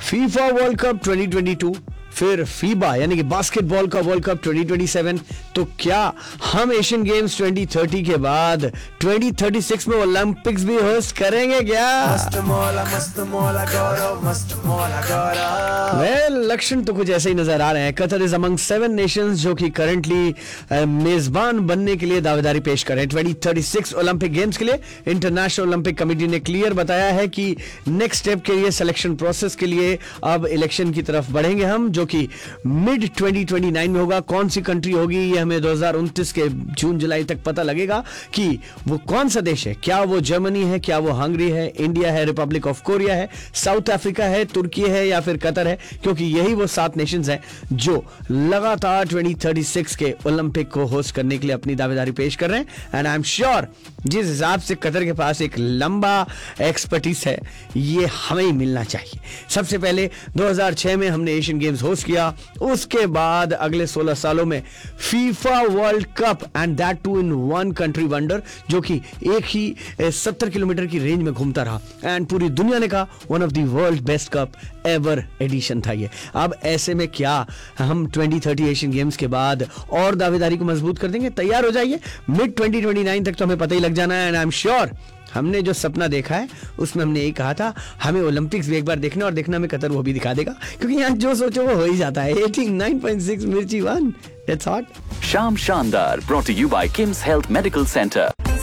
FIFA world cup 2022, फिर FIBA यानी कि बास्केटबॉल का वर्ल्ड कप 2027। तो क्या हम एशियन गेम्स 2030 के बाद 2036 में ओलंपिक्स भी होस्ट करेंगे क्या? लक्षण तो कुछ ऐसे ही नजर आ रहे हैं। कतर इज अमंग 7 नेशंस जो कि करंटली मेजबान बनने के लिए दावेदारी पेश कर रहे हैं 2036 ओलंपिक गेम्स के लिए। इंटरनेशनल ओलंपिक कमेटी ने क्लियर बताया है कि नेक्स्ट स्टेप के लिए सिलेक्शन प्रोसेस के लिए अब इलेक्शन की तरफ बढ़ेंगे हम, जो कि मिड 2029 में होगा। कौन सी कंट्री होगी ये हमें 2029 के जून जुलाई तक पता लगेगा कि वो कौन सा देश है। क्या वो जर्मनी है, क्या वो हंगरी है, इंडिया है, रिपब्लिक ऑफ कोरिया है, साउथ अफ्रीका है, तुर्की है या फिर कतर है, क्योंकि यही वो 7 नेशंस हैं जो लगातार 2036 के ओलंपिक को होस्ट करने के लिए अपनी दावेदारी पेश कर रहे हैं। एंड आई एम श्योर जिस हिसाब से कतर के पास एक लंबा एक्सपर्टीज है ये हमें ही मिलना चाहिए। सबसे पहले 2006 में हमने एशियन गेम्स होस्ट किया, उसके बाद अगले 16 सालों में FIFA world cup and that to in one country wonder, जो कि एक ही 70 किलोमीटर की रेंज में घूमता रहा एंड पूरी दुनिया ने कहा one of the world best cup ever addition था ये। अब ऐसे में क्या हम 2030 एशियन गेम्स के बाद और दावेदारी को मजबूत कर देंगे? तैयार हो जाइए, मिड 2029 तक तो हमें पता ही लग जाना है। एंड आई एम श्योर हमने जो सपना देखा है उसमें हमने यही कहा था हमें ओलंपिक्स भी एक बार देखना, और देखना में कतर वो भी दिखा देगा, क्योंकि यहाँ जो सोचो वो हो ही जाता है। 89.6 मिर्ची 1, दैट्स हॉट। शाम शानदार, brought to you by Kim's Health Medical Center.